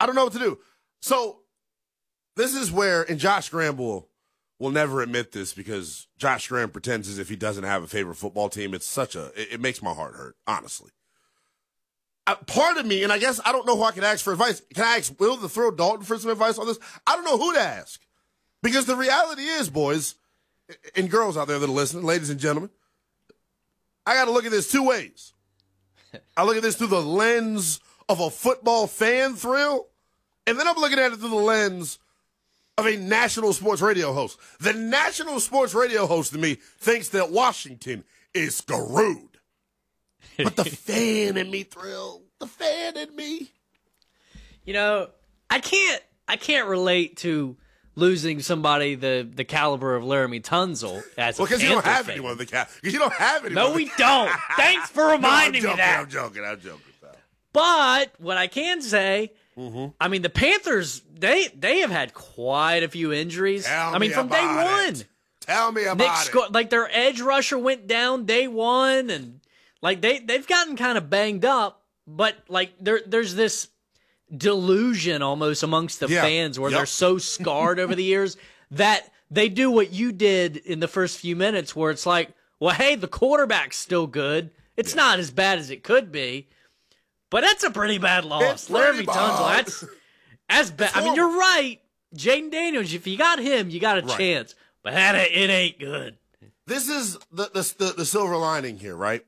I don't know what to do. So this is where, and Josh Graham will never admit this because Josh Graham pretends as if he doesn't have a favorite football team. It's it makes my heart hurt, honestly. Part of me, and I guess I don't know who I can ask for advice. Can I ask Will to throw Dalton for some advice on this? I don't know who to ask. Because the reality is, boys and girls out there that are listening, ladies and gentlemen, I got to look at this two ways. I look at this through the lens of a football fan thrill, and then I'm looking at it through the lens of a national sports radio host. The national sports radio host to me thinks that Washington is screwed. But the fan in me thrill. The fan in me. You know, I can't relate to losing somebody the caliber of Laramie Tunsil as because you don't have anyone because you don't have anyone. No, we don't. Thanks for reminding me that. I'm joking. Pal. But what I can say, I mean, the Panthers they have had quite a few injuries. From day one. Tell me about it. Like their edge rusher went down day one, and like they've gotten kind of banged up. But like there's this delusion almost amongst the fans where they're so scarred over the years that they do what you did in the first few minutes where it's like, well, hey, the quarterback's still good. It's not as bad as it could be, but that's a pretty bad loss. Laramie Tunsil, that's bad. I mean, you're right. Jaden Daniels, if you got him, you got a chance, but it ain't good. This is the silver lining here, right?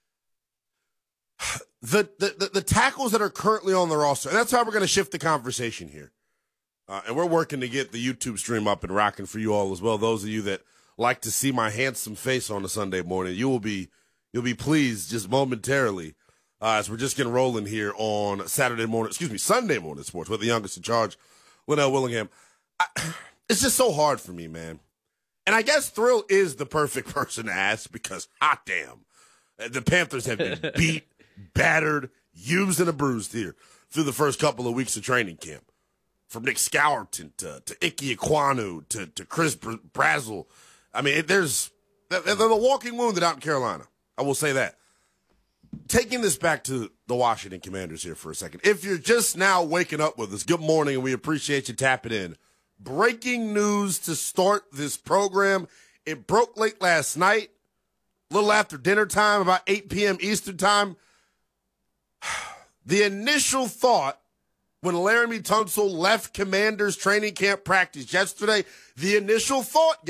The tackles that are currently on the roster, and that's how we're going to shift the conversation here. And we're working to get the YouTube stream up and rocking for you all as well. Those of you that like to see my handsome face on a Sunday morning, you'll be pleased just momentarily as we're just getting rolling here on Sunday morning sports with the youngest in charge, Linnell Willingham. It's just so hard for me, man. And I guess Thrill is the perfect person to ask because, hot damn, the Panthers have been beat, battered, used, and abused here through the first couple of weeks of training camp. From Nick Scourton to Ike Ekwonu to Chris Brazzell. I mean, they're the walking wounded out in Carolina. I will say that. Taking this back to the Washington Commanders here for a second. If you're just now waking up with us, good morning, and we appreciate you tapping in. Breaking news to start this program. It broke late last night, a little after dinner time, about 8 p.m. Eastern time. The initial thought when Laramie Tunsil left Commanders training camp practice yesterday, the initial thought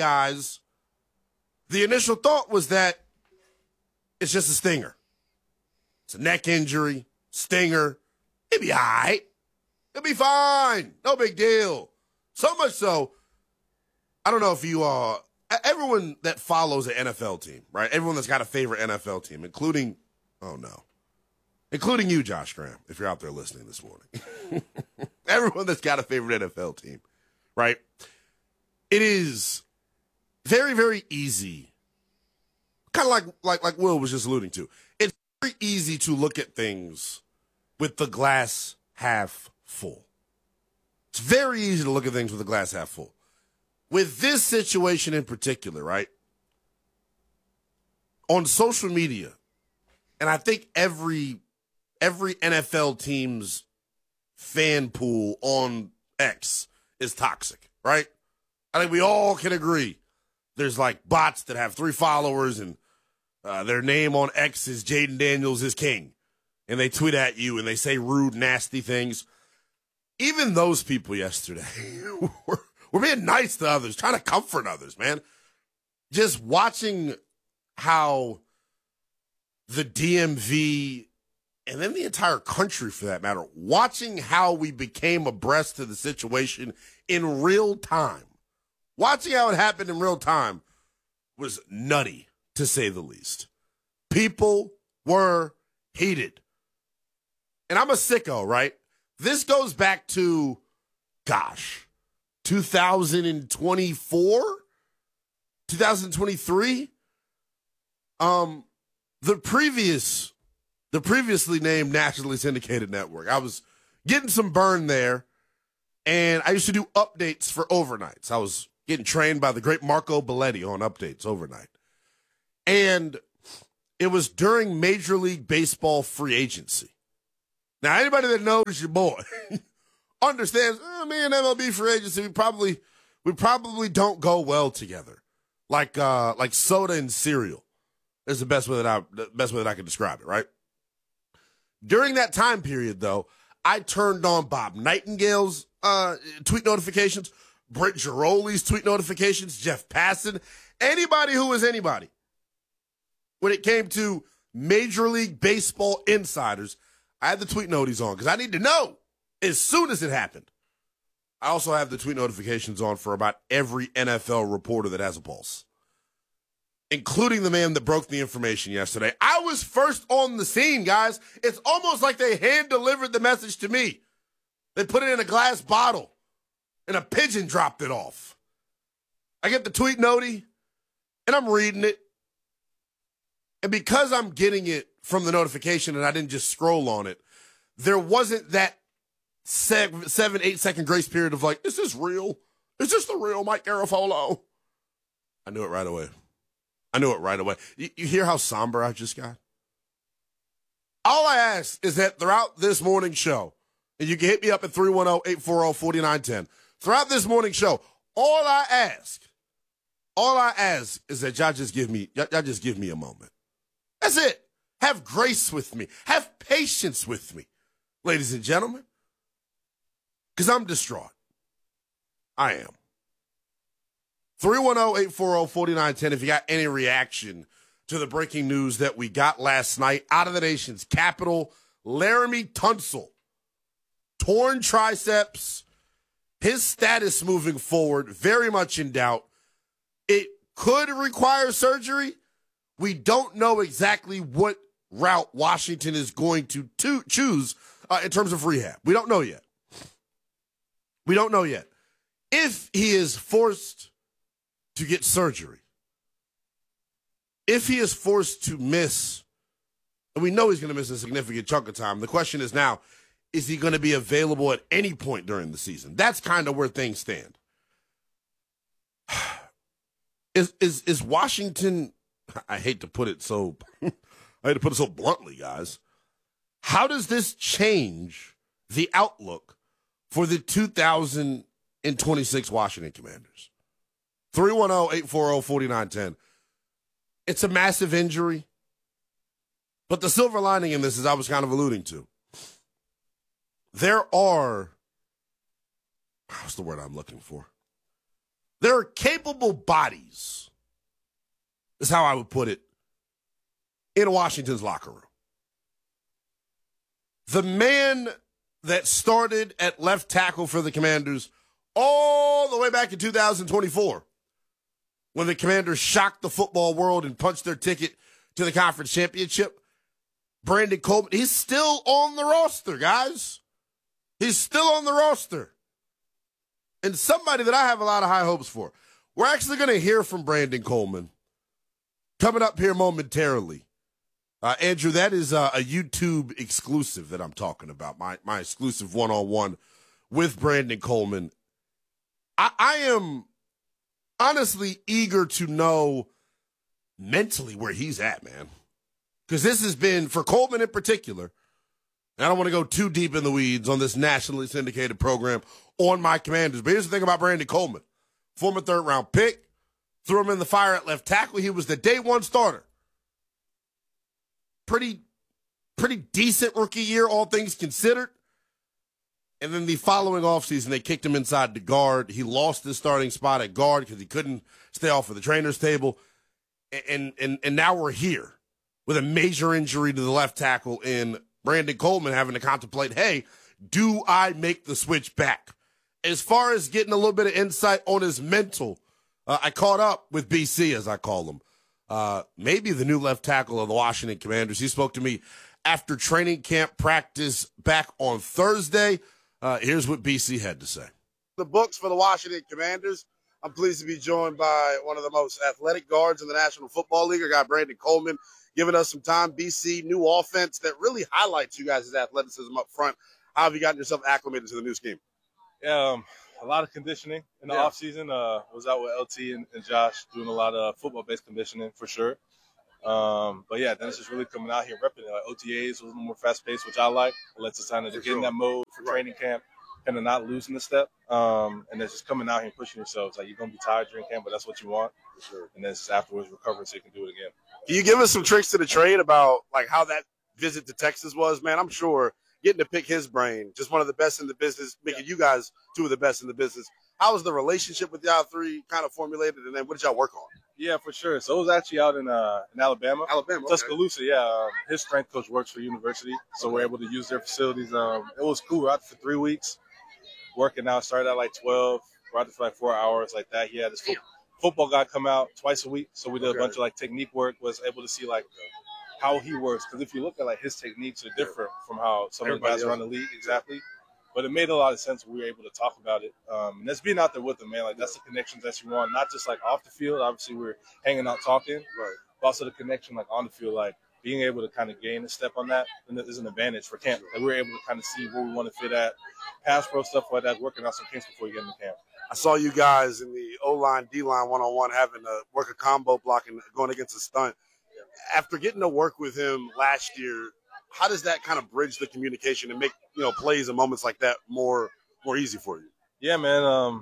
was that it's just a stinger. It's a neck injury, stinger. It'll be all right. It'll be fine. No big deal. So much so, I don't know if you everyone that follows an NFL team, right? Everyone that's got a favorite NFL team, including you, Josh Graham, if you're out there listening this morning. Everyone that's got a favorite NFL team, right? It is very, very easy, kind of like Will was just alluding to. It's very easy to look at things with the glass half full. It's very easy to look at things with the glass half full. With this situation in particular, right? On social media, and I think every NFL team's fan pool on X is toxic, right? I think we all can agree. There's like bots that have 3 followers and their name on X is Jaden Daniels is king. And they tweet at you and they say rude, nasty things. Even those people yesterday were being nice to others, trying to comfort others, man. Just watching how the DMV and then the entire country, for that matter, watching how we became abreast of the situation in real time, watching how it happened in real time was nutty, to say the least. People were heated. And I'm a sicko, right? This goes back to, 2024? 2023? The previously named nationally syndicated network. I was getting some burn there, and I used to do updates for overnights. I was getting trained by the great Marco Belletti on updates overnight. And it was during Major League Baseball free agency. Now, anybody that knows your boy understands me and MLB free agency, we probably don't go well together. Like soda and cereal is the best way that I can describe it, right? During that time period, though, I turned on Bob Nightingale's tweet notifications, Brent Giroli's tweet notifications, Jeff Passan, anybody who was anybody. When it came to Major League Baseball insiders, I had the tweet noties on because I need to know as soon as it happened. I also have the tweet notifications on for about every NFL reporter that has a pulse, including the man that broke the information yesterday. I was first on the scene, guys. It's almost like they hand-delivered the message to me. They put it in a glass bottle, and a pigeon dropped it off. I get the tweet noti, and I'm reading it. And because I'm getting it from the notification and I didn't just scroll on it, there wasn't that 7-8 second grace period of like, is this real? Is this the real Mike Garafolo? I knew it right away. You hear how somber I just got? All I ask is that throughout this morning show, and you can hit me up at 310-840-4910. Throughout this morning show, all I ask is that y'all just give me a moment. That's it. Have grace with me. Have patience with me, ladies and gentlemen. Because I'm distraught. I am. 310-840-4910 if you got any reaction to the breaking news that we got last night out of the nation's capital. Laremy Tunsil, torn triceps, his status moving forward, very much in doubt. It could require surgery. We don't know exactly what route Washington is going to choose in terms of rehab. We don't know yet. If he is forced to get surgery, if he is forced to miss, and we know he's going to miss a significant chunk of time, the question is now, is he going to be available at any point during the season? That's kind of where things stand. Is Washington, I hate to put it so bluntly, guys, how does this change the outlook for the 2026 Washington Commanders? 310-840-4910. It's a massive injury, but the silver lining in this, as I was kind of alluding to, there are, what's the word I'm looking for? There are capable bodies, is how I would put it, in Washington's locker room. The man that started at left tackle for the Commanders all the way back in 2024, when the Commanders shocked the football world and punched their ticket to the conference championship, Brandon Coleman, he's still on the roster, guys. He's still on the roster. And somebody that I have a lot of high hopes for. We're actually going to hear from Brandon Coleman coming up here momentarily. Andrew, that is a YouTube exclusive that I'm talking about, my exclusive one-on-one with Brandon Coleman. I am honestly eager to know mentally where he's at, man. Because this has been, for Coleman in particular, and I don't want to go too deep in the weeds on this nationally syndicated program on my Commanders. But here's the thing about Brandon Coleman. Former third-round pick, threw him in the fire at left tackle. He was the day one starter. Pretty decent rookie year, all things considered. And then the following offseason, they kicked him inside the guard. He lost his starting spot at guard because he couldn't stay off of the trainer's table. And now we're here with a major injury to the left tackle in Brandon Coleman having to contemplate, hey, do I make the switch back? As far as getting a little bit of insight on his mental, I caught up with BC, as I call him. Maybe the new left tackle of the Washington Commanders. He spoke to me after training camp practice back on Thursday. Here's what BC had to say. The books for the Washington Commanders. I'm pleased to be joined by one of the most athletic guards in the National Football League. I got Brandon Coleman giving us some time. BC, new offense that really highlights you guys' athleticism up front. How have you gotten yourself acclimated to the new scheme? Yeah, a lot of conditioning in the offseason. Was out with LT and Josh doing a lot of football-based conditioning for sure. But yeah, then it's just really coming out here repping it. Like OTAs was a little more fast-paced, which I like. It lets us kind of get in that mode for training camp. kind of not losing the step, and then just coming out here and pushing yourselves. Like, you're going to be tired during camp, but that's what you want. Sure. And then just afterwards recovering so you can do it again. Can you give us some tricks to the trade about like how that visit to Texas was, man? I'm sure getting to pick his brain, just one of the best in the business, making you guys two of the best in the business. How was the relationship with y'all three kind of formulated, and then what did y'all work on? Yeah, for sure. So it was actually out in Alabama. Alabama, Tuscaloosa, yeah. His strength coach works for university, so we're able to use their facilities. It was cool. We're out for 3 weeks, working out. Started at like 12, we're out for like 4 hours like that. He had his football guy come out twice a week, so we did a bunch of like technique work, was able to see like how he works. Because if you look at like his techniques are different from how some of the guys around the league, exactly. But it made a lot of sense when we were able to talk about it. And that's being out there with them, man. Like, that's the connections that you want, not just like off the field. Obviously, we're hanging out talking, Right. but also the connection like on the field, like being able to kind of gain a step on that is an advantage for camp. Like, we're able to kind of see where we want to fit at, pass pro stuff like that, working out some kinks before you get into camp. I saw you guys in the O-line, D-line one-on-one having to work a combo block and going against a stunt. After getting to work with him last year, how does that kind of bridge the communication and make, plays and moments like that more easy for you? Yeah, man.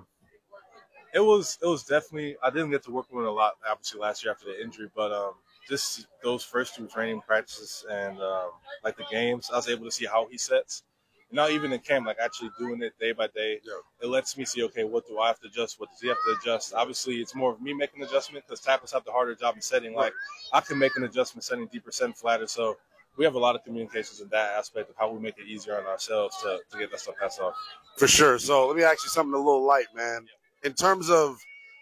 It was definitely, I didn't get to work with him a lot, obviously, last year after the injury, but just those first 2 training practices and like the games, I was able to see how he sets. Now, even in camp, like actually doing it day by day, It lets me see, okay, what do I have to adjust? What does he have to adjust? Obviously, it's more of me making an adjustment because tackles have the harder job in setting. Like, I can make an adjustment setting deeper, setting flatter. So we have a lot of communications in that aspect of how we make it easier on ourselves to get that stuff passed off. For sure. So let me ask you something a little light, man. In terms of,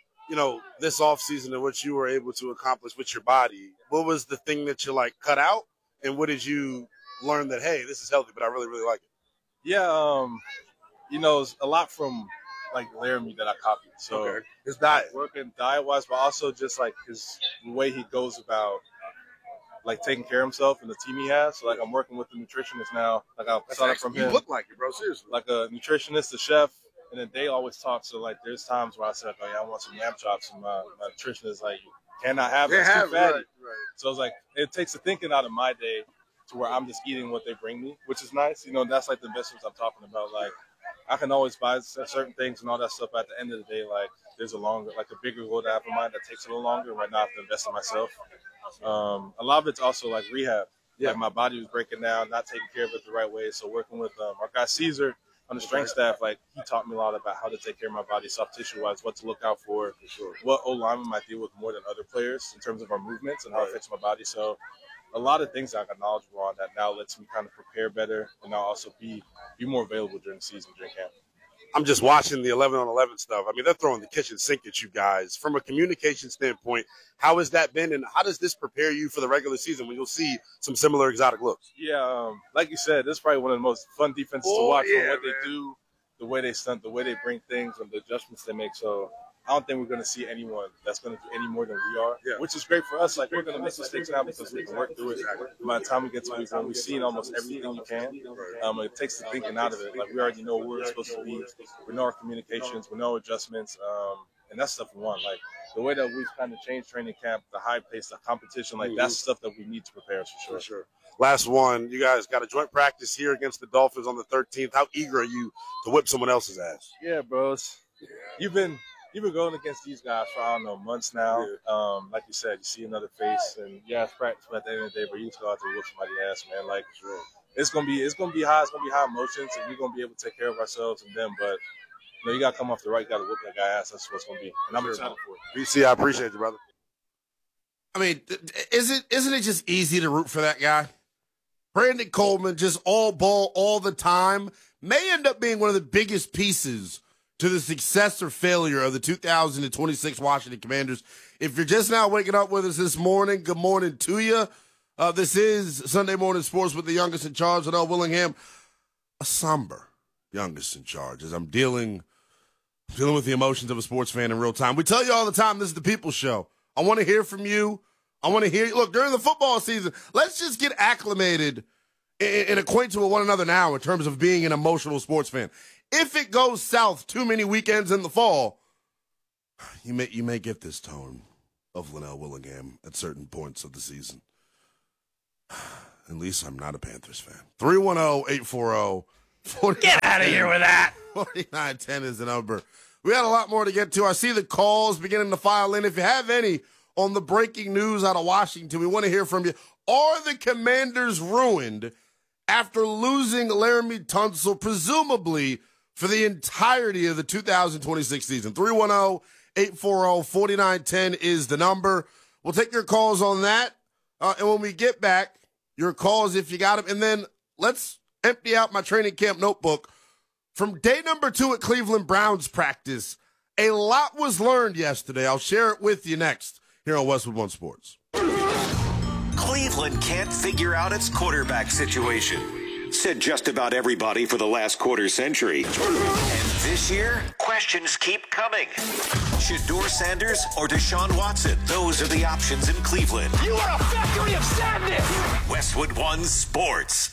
this offseason and what you were able to accomplish with your body, what was the thing that you, cut out? And what did you learn that, hey, this is healthy, but I really, really like it? Yeah, it's a lot from, like, Laramie that I copied. So his diet. Working diet-wise, but also just, like, the way he goes about, like, taking care of himself and the team he has. So, like, I'm working with the nutritionist now. Like, I saw that from him. You look like it, bro. Seriously. Like a nutritionist, a chef, and then they always talk. So, like, there's times where I said, oh, yeah, I want some lamb chops. And my nutritionist is like, you cannot have it. It's too fatty. Right. So, it's like, it takes the thinking out of my day to where I'm just eating what they bring me, which is nice. That's like the investments I'm talking about. Like, I can always buy certain things and all that stuff. But at the end of the day, like, there's a bigger goal that I have in mind that takes a little longer. Right now, I have to invest in myself. A lot of it's also like rehab. Yeah. Like, my body was breaking down, not taking care of it the right way. So working with our guy Caesar on the strength staff, like, he taught me a lot about how to take care of my body, soft tissue wise, what to look out for, what O-lineman might deal with more than other players in terms of our movements and how it fits my body. So a lot of things I got knowledgeable on that now lets me kind of prepare better and now also be more available during the season, during camp. I'm just watching the 11-on-11 stuff. I mean, they're throwing the kitchen sink at you guys. From a communication standpoint, how has that been, and how does this prepare you for the regular season when you'll see some similar exotic looks? Yeah, like you said, this is probably one of the most fun defenses to watch from what they do, the way they stunt, the way they bring things, and the adjustments they make. So I don't think we're going to see anyone that's going to do any more than we are, which is great for us. Like, we're going to make mistakes now because we can work through it. By the time we get to week 1, we've seen almost everything you can. It takes the thinking out of it. Like, we already know where we're supposed to be. We know our communications. We know adjustments. And that's stuff we want. Like, the way that we've kind of changed training camp, the high pace, the competition, like, that's stuff that we need to prepare us for sure. Last one, you guys got a joint practice here against the Dolphins on the 13th. How eager are you to whip someone else's ass? Yeah, bros. You've been going against these guys for, I don't know, months now. Like you said, you see another face, and it's practice, but at the end of the day, but you just go out there and whip somebody's ass, man. Like, it's gonna be high. It's gonna be high emotions, and we're gonna be able to take care of ourselves and them. But you gotta come off the right. You gotta whip that guy ass. That's what it's gonna be, and I'm excited for it. BC, I appreciate you, brother. I mean, isn't it just easy to root for that guy? Brandon Coleman, just all ball all the time, may end up being one of the biggest pieces to the success or failure of the 2026 Washington Commanders. If you're just now waking up with us this morning, good morning to you. This is Sunday Morning Sports with the youngest in charge, Linnell Willingham. A somber youngest in charge as I'm dealing with the emotions of a sports fan in real time. We tell you all the time, this is the People's Show. I want to hear from you. I want to hear you. Look, during the football season, let's just get acclimated and acquainted with one another now in terms of being an emotional sports fan. If it goes south too many weekends in the fall, you may get this tone of Linnell Willingham at certain points of the season. At least I'm not a Panthers fan. 310-840-40. Get out of here with that. 4910 is the number. We had a lot more to get to. I see the calls beginning to file in. If you have any on the breaking news out of Washington, we want to hear from you. Are the Commanders ruined after losing Laramie Tunsil, presumably for the entirety of the 2026 season? 310-840-4910 is the number. We'll take your calls on that. And when we get back, your calls if you got them. And then let's empty out my training camp notebook. From day number 2 at Cleveland Browns practice, a lot was learned yesterday. I'll share it with you next here on Westwood One Sports. Cleveland can't figure out its quarterback situation, said just about everybody for the last quarter century. And this year, questions keep coming. Shedeur Sanders or Deshaun Watson? Those are the options in Cleveland. You are a factory of sadness! Westwood One Sports.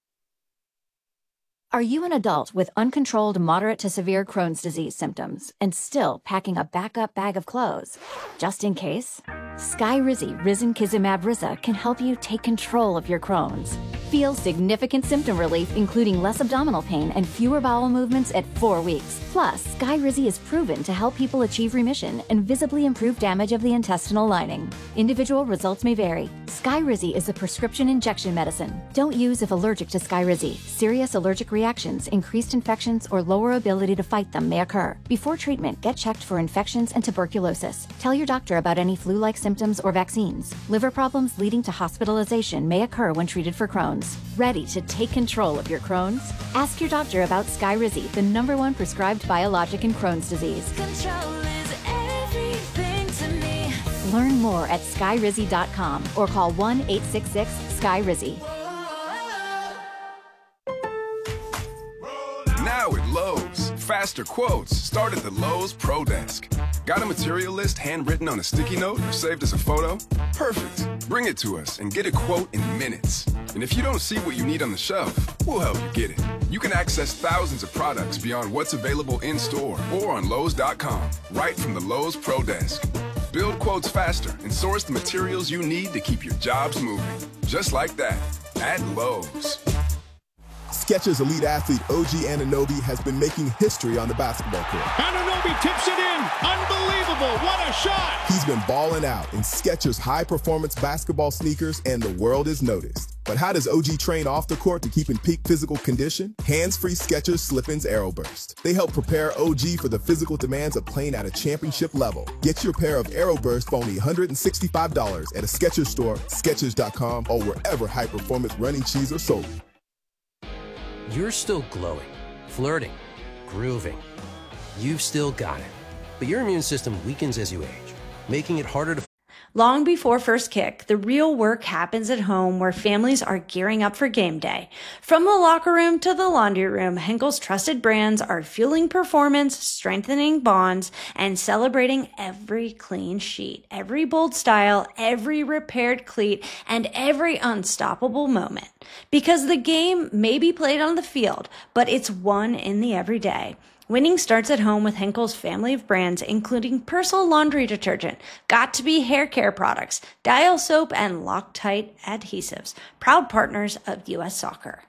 Are you an adult with uncontrolled moderate to severe Crohn's disease symptoms and still packing a backup bag of clothes? Just in case? Skyrizi Risankizumab Riza can help you take control of your Crohn's. Feel significant symptom relief, including less abdominal pain and fewer bowel movements at 4 weeks. Plus, Skyrizi is proven to help people achieve remission and visibly improve damage of the intestinal lining. Individual results may vary. Skyrizi is a prescription injection medicine. Don't use if allergic to Skyrizi. Serious allergic reactions, increased infections, or lower ability to fight them may occur. Before treatment, get checked for infections and tuberculosis. Tell your doctor about any flu-like symptoms or vaccines. Liver problems leading to hospitalization may occur when treated for Crohn's. Ready to take control of your Crohn's? Ask your doctor about Skyrizi, the #1 prescribed biologic in Crohn's disease. Control is everything to me. Learn more at skyrizi.com or call 1-866-SKYRIZI. Now at Lowe's, faster quotes start at the Lowe's Pro Desk. Got a material list handwritten on a sticky note or saved as a photo? Perfect. Bring it to us and get a quote in minutes. And if you don't see what you need on the shelf, we'll help you get it. You can access thousands of products beyond what's available in-store or on Lowe's.com, right from the Lowe's Pro Desk. Build quotes faster and source the materials you need to keep your jobs moving. Just like that, at Lowe's. Skechers elite athlete OG Anunoby has been making history on the basketball court. Anunoby tips it in. Unbelievable. What a shot. He's been balling out in Skechers high-performance basketball sneakers, and the world is noticed. But how does OG train off the court to keep in peak physical condition? Hands-free Skechers Slip-ins Aeroburst. They help prepare OG for the physical demands of playing at a championship level. Get your pair of Aeroburst for only $165 at a Skechers store, Skechers.com, or wherever high-performance running shoes are sold. You're still glowing, flirting, grooving. You've still got it. But your immune system weakens as you age, making it harder to... Long before first kick, the real work happens at home where families are gearing up for game day. From the locker room to the laundry room, Henkel's trusted brands are fueling performance, strengthening bonds, and celebrating every clean sheet, every bold style, every repaired cleat, and every unstoppable moment. Because the game may be played on the field, but it's won in the everyday. Winning starts at home with Henkel's family of brands, including Persil laundry detergent, Got2b hair care products, Dial soap, and Loctite adhesives, proud partners of U.S. Soccer.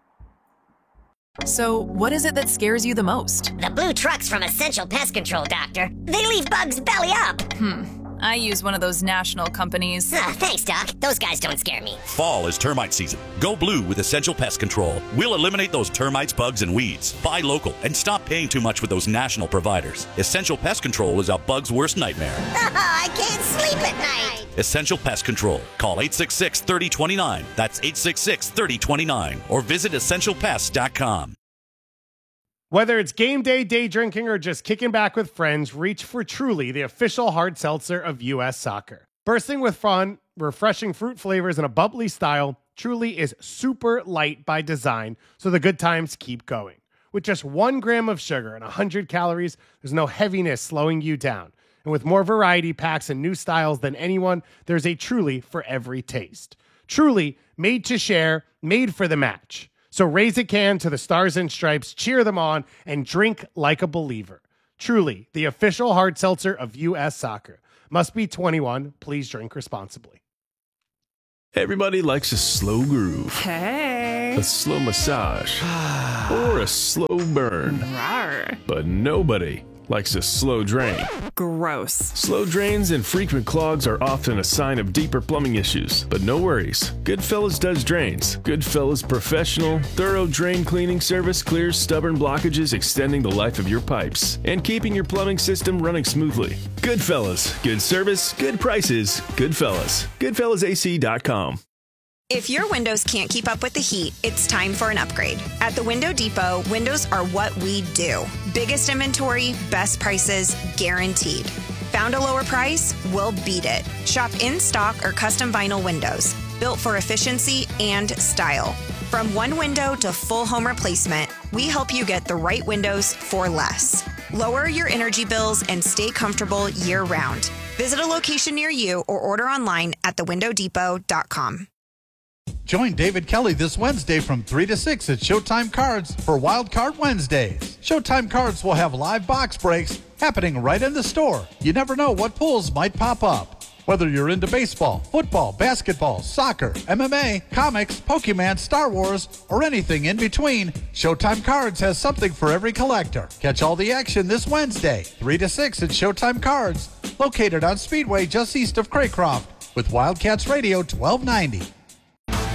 So, what is it that scares you the most? The blue trucks from Essential Pest Control, Doctor. They leave bugs belly up. I use one of those national companies. Thanks, Doc. Those guys don't scare me. Fall is termite season. Go blue with Essential Pest Control. We'll eliminate those termites, bugs, and weeds. Buy local and stop paying too much with those national providers. Essential Pest Control is a bug's worst nightmare. I can't sleep at night. Essential Pest Control. Call 866-3029. That's 866-3029. Or visit EssentialPest.com. Whether it's game day, day drinking, or just kicking back with friends, reach for Truly, the official hard seltzer of U.S. Soccer. Bursting with fun, refreshing fruit flavors, and a bubbly style, Truly is super light by design, so the good times keep going. With just 1 gram of sugar and 100 calories, there's no heaviness slowing you down. And with more variety packs and new styles than anyone, there's a Truly for every taste. Truly, made to share, made for the match. So raise a can to the Stars and Stripes, cheer them on, and drink like a believer. Truly, the official hard seltzer of U.S. Soccer. Must be 21. Please drink responsibly. Everybody likes a slow groove. Hey. A slow massage. Or a slow burn. Rawr. But nobody likes a slow drain. Gross. Slow drains and frequent clogs are often a sign of deeper plumbing issues. But no worries. Goodfellas does drains. Goodfellas professional, thorough drain cleaning service clears stubborn blockages, extending the life of your pipes and keeping your plumbing system running smoothly. Goodfellas. Good service, good prices. Goodfellas. GoodfellasAC.com. If your windows can't keep up with the heat, it's time for an upgrade. At the Window Depot, windows are what we do. Biggest inventory, best prices, guaranteed. Found a lower price? We'll beat it. Shop in stock or custom vinyl windows, built for efficiency and style. From one window to full home replacement, we help you get the right windows for less. Lower your energy bills and stay comfortable year-round. Visit a location near you or order online at thewindowdepot.com. Join David Kelly this Wednesday from 3 to 6 at Showtime Cards for Wild Card Wednesdays. Showtime Cards will have live box breaks happening right in the store. You never know what pulls might pop up. Whether you're into baseball, football, basketball, soccer, MMA, comics, Pokemon, Star Wars, or anything in between, Showtime Cards has something for every collector. Catch all the action this Wednesday, 3 to 6 at Showtime Cards, located on Speedway just east of Craycroft, with Wildcats Radio 1290.